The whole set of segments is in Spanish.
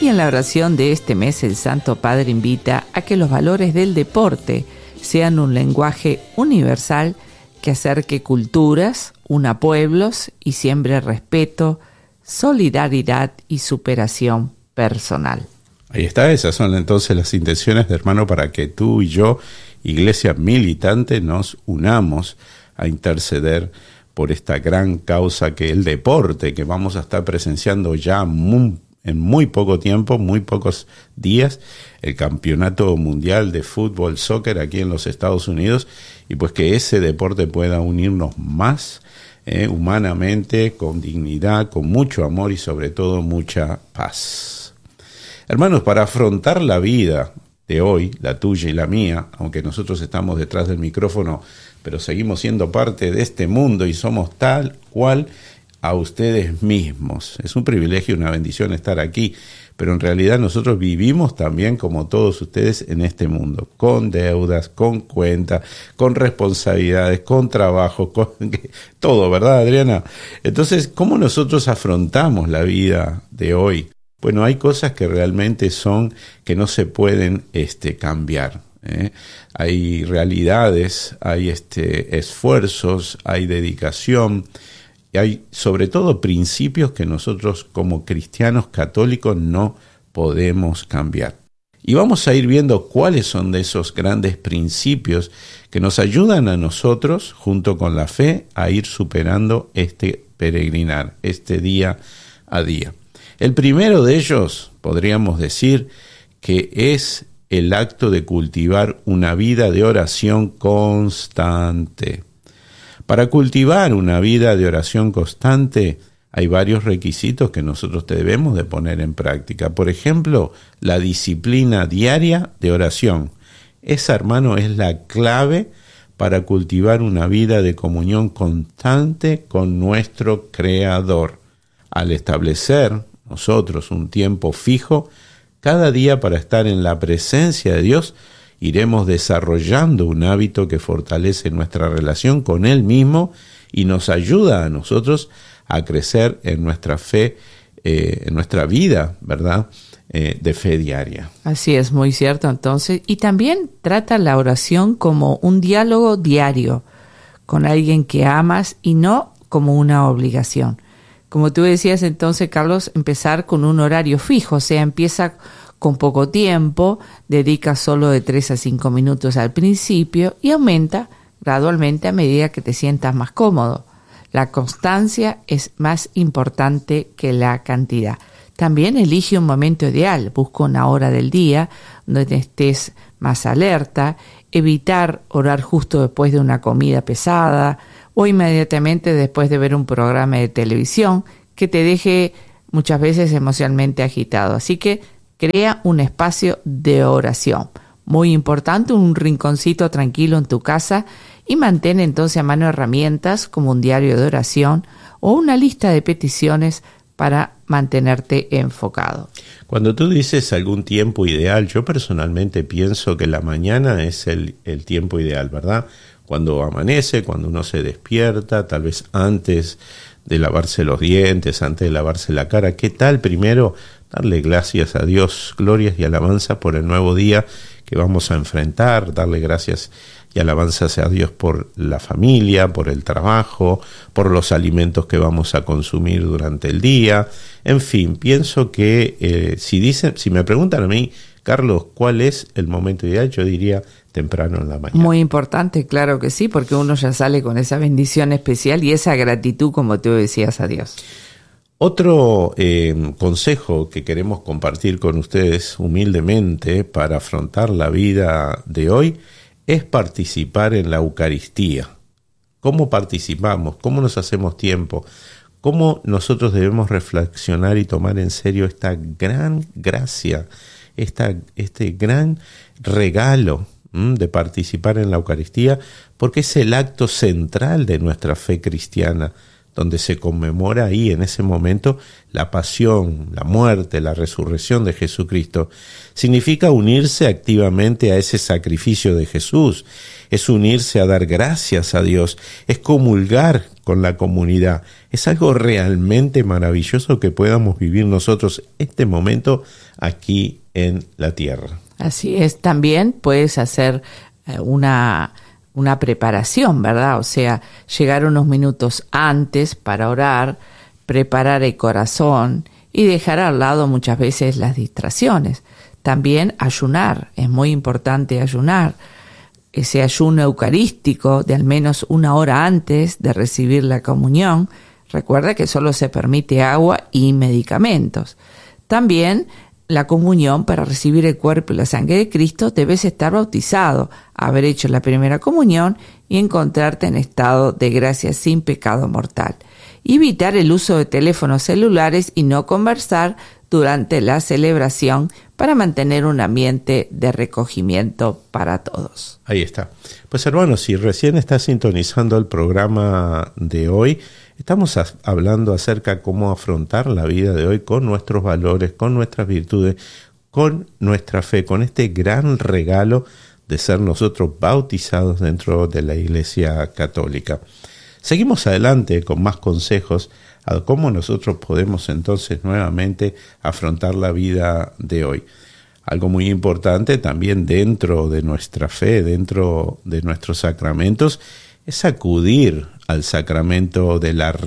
Y en la oración de este mes el Santo Padre invita a que los valores del deporte sean un lenguaje universal que acerque culturas, una pueblos y siembre respeto, solidaridad y superación personal. Ahí está, esas son entonces las intenciones de hermano para que tú y yo, iglesia militante, nos unamos a interceder por esta gran causa que el deporte, que vamos a estar presenciando ya en muy poco tiempo, muy pocos días, el Campeonato Mundial de Fútbol, Soccer aquí en los Estados Unidos, y pues que ese deporte pueda unirnos más humanamente, con dignidad, con mucho amor y sobre todo mucha paz. Hermanos, para afrontar la vida de hoy, la tuya y la mía, aunque nosotros estamos detrás del micrófono, pero seguimos siendo parte de este mundo y somos tal cual a ustedes mismos. Es un privilegio y una bendición estar aquí, pero en realidad nosotros vivimos también como todos ustedes en este mundo, con deudas, con cuentas, con responsabilidades, con trabajo, con todo, ¿verdad, Adriana? Entonces, ¿cómo nosotros afrontamos la vida de hoy? Bueno, hay cosas que realmente son que no se pueden cambiar. Hay realidades, hay esfuerzos, hay dedicación, y hay sobre todo principios que nosotros como cristianos católicos no podemos cambiar. Y vamos a ir viendo cuáles son de esos grandes principios que nos ayudan a nosotros, junto con la fe, a ir superando este peregrinar, este día a día. El primero de ellos, podríamos decir, que es el acto de cultivar una vida de oración constante. Para cultivar una vida de oración constante, hay varios requisitos que nosotros debemos de poner en práctica. Por ejemplo, la disciplina diaria de oración. Esa, hermano, es la clave para cultivar una vida de comunión constante con nuestro Creador. Al establecer nosotros un tiempo fijo, cada día para estar en la presencia de Dios, iremos desarrollando un hábito que fortalece nuestra relación con Él mismo y nos ayuda a nosotros a crecer en nuestra fe, en nuestra vida, ¿verdad?, de fe diaria. Así es, muy cierto entonces. Y también trata la oración como un diálogo diario con alguien que amas y no como una obligación. Como tú decías entonces, Carlos, empezar con un horario fijo, o sea, empieza con poco tiempo, dedica solo de 3 a 5 minutos al principio y aumenta gradualmente a medida que te sientas más cómodo. La constancia es más importante que la cantidad. También elige un momento ideal, busca una hora del día donde estés más alerta, evitar orar justo después de una comida pesada o inmediatamente después de ver un programa de televisión que te deje muchas veces emocionalmente agitado. Así que crea un espacio de oración. Muy importante, un rinconcito tranquilo en tu casa y mantén entonces a mano herramientas como un diario de oración o una lista de peticiones para mantenerte enfocado. Cuando tú dices algún tiempo ideal, yo personalmente pienso que la mañana es el tiempo ideal, ¿verdad? Cuando amanece, cuando uno se despierta, tal vez antes de lavarse los dientes, antes de lavarse la cara. ¿Qué tal primero darle gracias a Dios, glorias y alabanza por el nuevo día que vamos a enfrentar, darle gracias y alabanzas a Dios por la familia, por el trabajo, por los alimentos que vamos a consumir durante el día? En fin, pienso que si me preguntan a mí, Carlos, ¿cuál es el momento ideal? Yo diría temprano en la mañana. Muy importante, claro que sí, porque uno ya sale con esa bendición especial y esa gratitud, como tú decías, a Dios. Otro consejo que queremos compartir con ustedes humildemente para afrontar la vida de hoy es participar en la Eucaristía. ¿Cómo participamos? ¿Cómo nos hacemos tiempo? ¿Cómo nosotros debemos reflexionar y tomar en serio esta gran gracia, este gran regalo de participar en la Eucaristía? Porque es el acto central de nuestra fe cristiana. donde se conmemora ahí en ese momento la pasión, la muerte, la resurrección de Jesucristo, significa unirse activamente a ese sacrificio de Jesús, es unirse a dar gracias a Dios, es comulgar con la comunidad. Es algo realmente maravilloso que podamos vivir nosotros este momento aquí en la tierra. Así es, también puedes hacer una preparación, ¿verdad? O sea, llegar unos minutos antes para orar, preparar el corazón y dejar al lado muchas veces las distracciones. También ayunar, es muy importante ayunar. Ese ayuno eucarístico de al menos 1 hora antes de recibir la comunión. Recuerda que solo se permite agua y medicamentos. También la comunión, para recibir el cuerpo y la sangre de Cristo, debes estar bautizado, haber hecho la primera comunión y encontrarte en estado de gracia sin pecado mortal. Evitar el uso de teléfonos celulares y no conversar durante la celebración para mantener un ambiente de recogimiento para todos. Ahí está. Pues hermanos, si recién estás sintonizando el programa de hoy, estamos hablando acerca de cómo afrontar la vida de hoy con nuestros valores, con nuestras virtudes, con nuestra fe, con este gran regalo de ser nosotros bautizados dentro de la Iglesia Católica. Seguimos adelante con más consejos a cómo nosotros podemos entonces nuevamente afrontar la vida de hoy. Algo muy importante también dentro de nuestra fe, dentro de nuestros sacramentos, es acudir al sacramento de la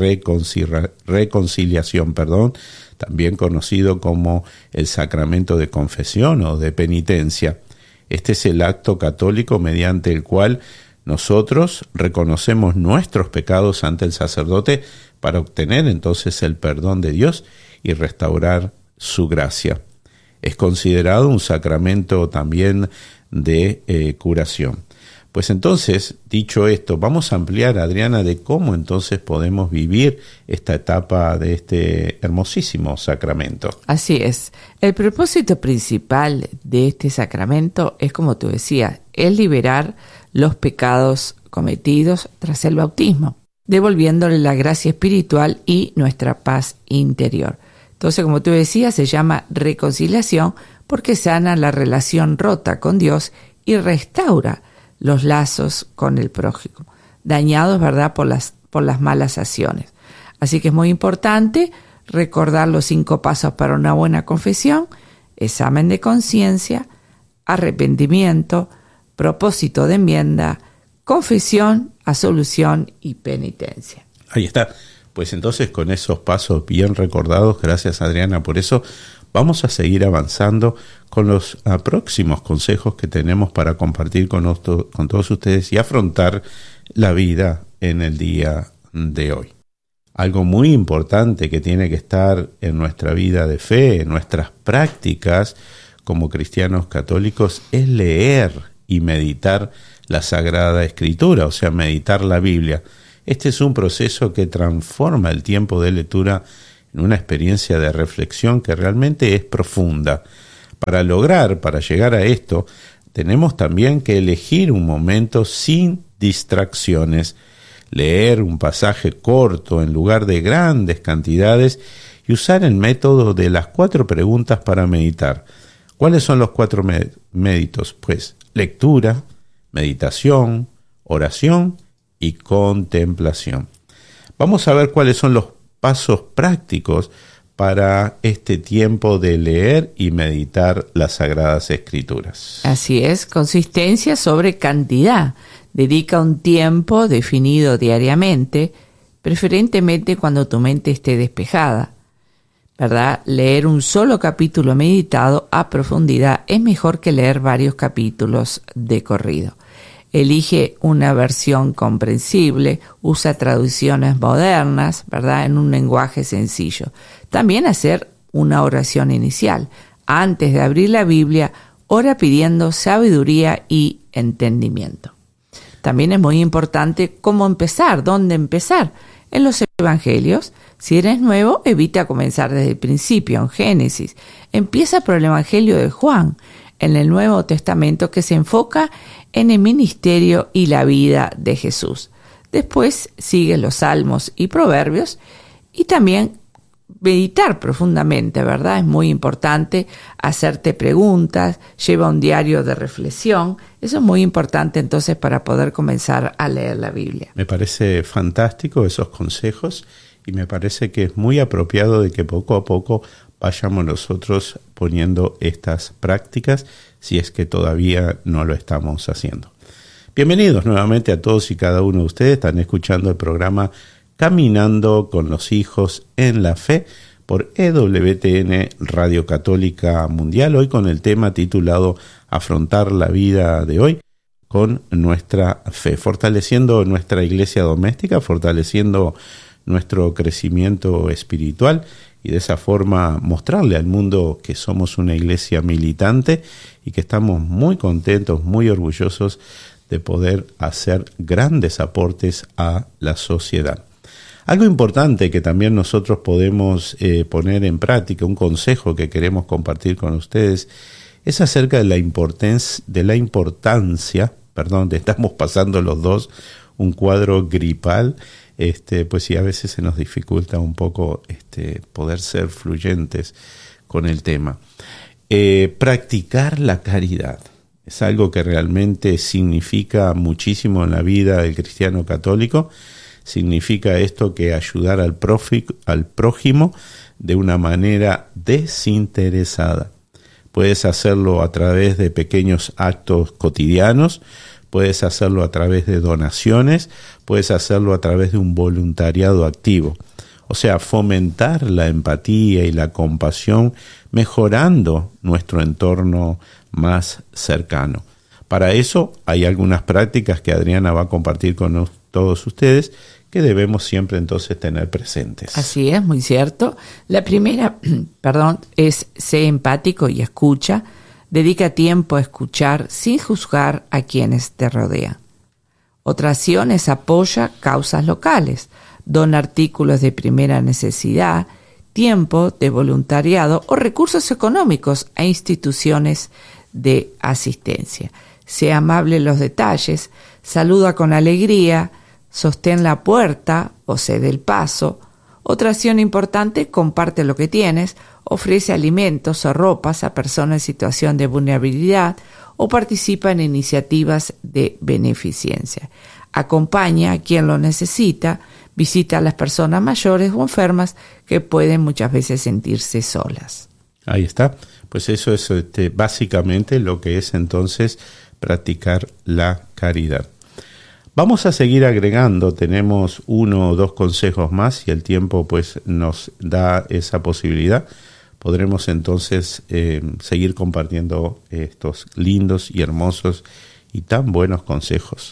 reconciliación, también conocido como el sacramento de confesión o de penitencia. Este es el acto católico mediante el cual nosotros reconocemos nuestros pecados ante el sacerdote para obtener entonces el perdón de Dios y restaurar su gracia. Es considerado un sacramento también de curación. Pues entonces, dicho esto, vamos a ampliar, Adriana, de cómo entonces podemos vivir esta etapa de este hermosísimo sacramento. Así es. El propósito principal de este sacramento es, como tú decías, es liberar los pecados cometidos tras el bautismo, devolviéndole la gracia espiritual y nuestra paz interior. Entonces, como tú decías, se llama reconciliación porque sana la relación rota con Dios y restaura los lazos con el prójimo, dañados, ¿verdad?, por las malas acciones. Así que es muy importante recordar los 5 pasos para una buena confesión: examen de conciencia, arrepentimiento, propósito de enmienda, confesión, absolución y penitencia. Ahí está. Pues entonces, con esos pasos bien recordados, gracias Adriana por eso, vamos a seguir avanzando con los próximos consejos que tenemos para compartir con todos ustedes y afrontar la vida en el día de hoy. Algo muy importante que tiene que estar en nuestra vida de fe, en nuestras prácticas como cristianos católicos, es leer y meditar la Sagrada Escritura, o sea, meditar la Biblia. Este es un proceso que transforma el tiempo de lectura en una experiencia de reflexión que realmente es profunda. Para llegar a esto, tenemos también que elegir un momento sin distracciones, leer un pasaje corto en lugar de grandes cantidades y usar el método de las 4 preguntas para meditar. ¿Cuáles son los 4 métodos? Pues lectura, meditación, oración y contemplación. Vamos a ver cuáles son los pasos prácticos para este tiempo de leer y meditar las Sagradas Escrituras. Así es, consistencia sobre cantidad. Dedica un tiempo definido diariamente, preferentemente cuando tu mente esté despejada, ¿verdad? Leer un solo capítulo meditado a profundidad es mejor que leer varios capítulos de corrido. Elige una versión comprensible, usa traducciones modernas, ¿verdad?, en un lenguaje sencillo. También hacer una oración inicial. Antes de abrir la Biblia, ora pidiendo sabiduría y entendimiento. También es muy importante cómo empezar, dónde empezar. En los evangelios, si eres nuevo, evita comenzar desde el principio, en Génesis. Empieza por el Evangelio de Juan, en el Nuevo Testamento, que se enfoca en el ministerio y la vida de Jesús. Después siguen los Salmos y Proverbios, y también meditar profundamente, ¿verdad? Es muy importante hacerte preguntas, lleva un diario de reflexión. Eso es muy importante entonces para poder comenzar a leer la Biblia. Me parece fantástico esos consejos y me parece que es muy apropiado de que poco a poco vayamos nosotros poniendo estas prácticas si es que todavía no lo estamos haciendo. Bienvenidos nuevamente a todos y cada uno de ustedes. Están escuchando el programa Caminando con los Hijos en la Fe por EWTN Radio Católica Mundial, hoy con el tema titulado Afrontar la vida de hoy con nuestra fe, fortaleciendo nuestra iglesia doméstica, fortaleciendo nuestro crecimiento espiritual y de esa forma mostrarle al mundo que somos una iglesia militante y que estamos muy contentos, muy orgullosos de poder hacer grandes aportes a la sociedad. Algo importante que también nosotros podemos poner en práctica, un consejo que queremos compartir con ustedes, es acerca de la importancia, estamos pasando los dos un cuadro gripal, pues sí, a veces se nos dificulta un poco poder ser fluyentes con el tema. Practicar la caridad es algo que realmente significa muchísimo en la vida del cristiano católico. Significa esto que ayudar al prójimo de una manera desinteresada. Puedes hacerlo a través de pequeños actos cotidianos, puedes hacerlo a través de donaciones, puedes hacerlo a través de un voluntariado activo. O sea, fomentar la empatía y la compasión, mejorando nuestro entorno más cercano. Para eso hay algunas prácticas que Adriana va a compartir con todos ustedes, que debemos siempre entonces tener presentes. Así es, muy cierto. La primera, es ser empático y escucha. Dedica tiempo a escuchar sin juzgar a quienes te rodean. Otra acción es apoya causas locales. Dona artículos de primera necesidad, tiempo de voluntariado o recursos económicos a instituciones de asistencia. Sea amable en los detalles, saluda con alegría, sostén la puerta o cede el paso. Otra acción importante, comparte lo que tienes, ofrece alimentos o ropas a personas en situación de vulnerabilidad o participa en iniciativas de beneficencia. Acompaña a quien lo necesita, visita a las personas mayores o enfermas que pueden muchas veces sentirse solas. Ahí está. Pues eso es básicamente lo que es entonces practicar la caridad. Vamos a seguir agregando, tenemos 1 o 2 consejos más y el tiempo pues nos da esa posibilidad. Podremos entonces seguir compartiendo estos lindos y hermosos y tan buenos consejos.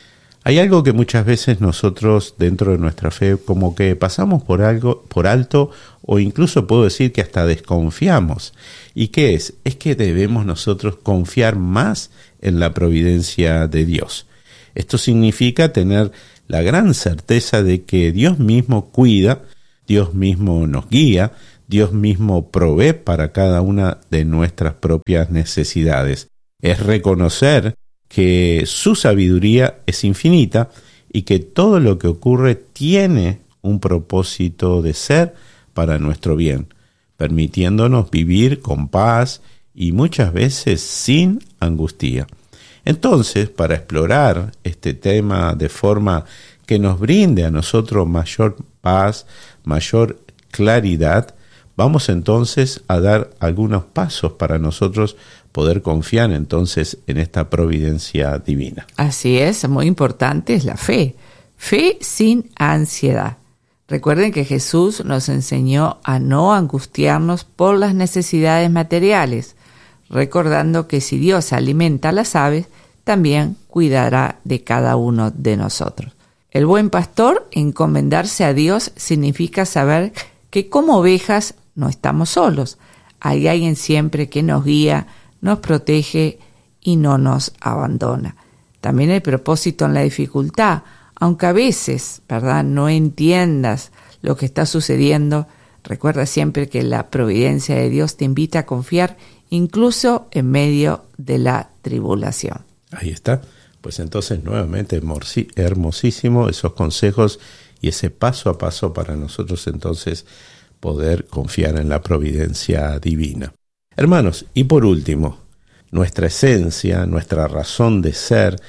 Hay algo que muchas veces nosotros dentro de nuestra fe como que pasamos por alto o incluso puedo decir que hasta desconfiamos. ¿Y qué es? Es que debemos nosotros confiar más en la providencia de Dios. Esto significa tener la gran certeza de que Dios mismo cuida, Dios mismo nos guía, Dios mismo provee para cada una de nuestras propias necesidades. Es reconocer que su sabiduría es infinita y que todo lo que ocurre tiene un propósito de ser para nuestro bien, permitiéndonos vivir con paz y muchas veces sin angustia. Entonces, para explorar este tema de forma que nos brinde a nosotros mayor paz, mayor claridad, vamos entonces a dar algunos pasos para nosotros poder confiar entonces en esta providencia divina. Así es, muy importante es la fe. Fe sin ansiedad. Recuerden que Jesús nos enseñó a no angustiarnos por las necesidades materiales, recordando que si Dios alimenta a las aves, también cuidará de cada uno de nosotros. El buen pastor, encomendarse a Dios, significa saber que como ovejas no estamos solos. Hay alguien siempre que nos guía, nos protege y no nos abandona. También el propósito en la dificultad, aunque a veces, no entiendas lo que está sucediendo, recuerda siempre que la providencia de Dios te invita a confiar incluso en medio de la tribulación. Ahí está. Pues entonces nuevamente hermosísimo esos consejos y ese paso a paso para nosotros entonces poder confiar en la providencia divina. Hermanos, y por último, nuestra esencia, nuestra razón de ser,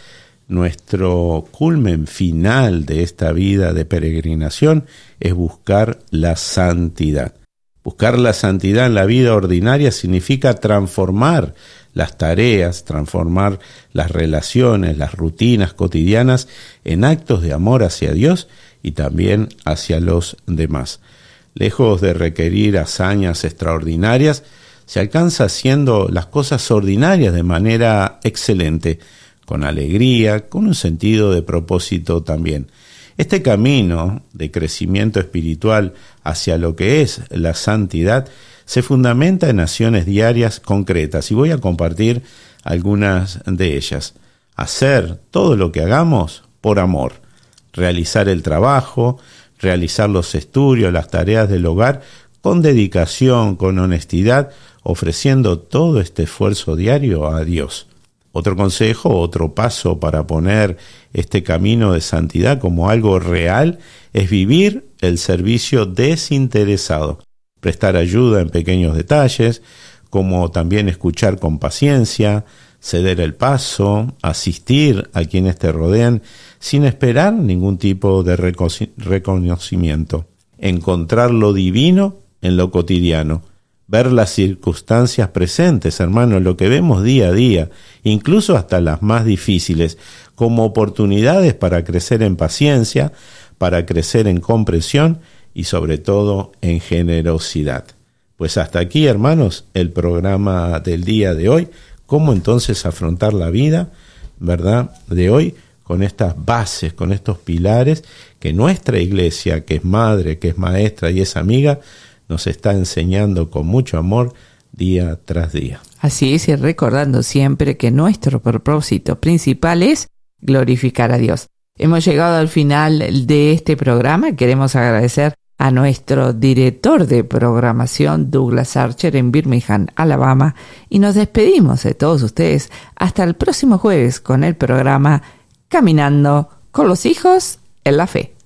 nuestro culmen final de esta vida de peregrinación es buscar la santidad. Buscar la santidad en la vida ordinaria significa transformar las tareas, transformar las relaciones, las rutinas cotidianas en actos de amor hacia Dios y también hacia los demás. Lejos de requerir hazañas extraordinarias, se alcanza haciendo las cosas ordinarias de manera excelente, con alegría, con un sentido de propósito también. Este camino de crecimiento espiritual hacia lo que es la santidad se fundamenta en acciones diarias concretas y voy a compartir algunas de ellas. Hacer todo lo que hagamos por amor, realizar el trabajo, realizar los estudios, las tareas del hogar con dedicación, con honestidad, ofreciendo todo este esfuerzo diario a Dios. Otro consejo, otro paso para poner este camino de santidad como algo real es vivir el servicio desinteresado, prestar ayuda en pequeños detalles, como también escuchar con paciencia, ceder el paso, asistir a quienes te rodean sin esperar ningún tipo de reconocimiento, encontrar lo divino en lo cotidiano, ver las circunstancias presentes, hermanos, lo que vemos día a día, incluso hasta las más difíciles, como oportunidades para crecer en paciencia, para crecer en comprensión y sobre todo en generosidad. Pues hasta aquí, hermanos, el programa del día de hoy. ¿Cómo entonces afrontar la vida, verdad, de hoy con estas bases, con estos pilares que nuestra iglesia, que es madre, que es maestra y es amiga, nos está enseñando con mucho amor día tras día. Así es, y recordando siempre que nuestro propósito principal es glorificar a Dios. Hemos llegado al final de este programa. Queremos agradecer a nuestro director de programación, Douglas Archer, en Birmingham, Alabama, y nos despedimos de todos ustedes hasta el próximo jueves con el programa Caminando con los Hijos en la Fe.